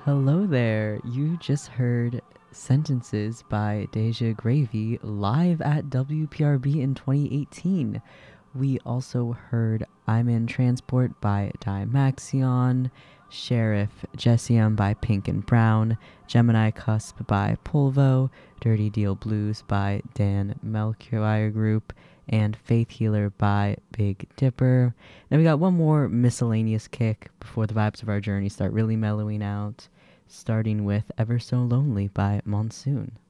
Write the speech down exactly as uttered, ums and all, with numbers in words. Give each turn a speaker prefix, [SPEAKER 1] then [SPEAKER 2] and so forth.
[SPEAKER 1] Hello there. You just heard Sentences by Deja Gravy live at W P R B in twenty eighteen. We also heard I'm in Transport by Dimaxion, Sheriff Jessiam by Pink and Brown, Gemini Cusp by Polvo, Dirty Deal Blues by Dan Melchior Group, and Faith Healer by Big Dipper. Now we got one more miscellaneous kick before the vibes of our journey start really mellowing out, starting with Ever So Lonely by Monsoon.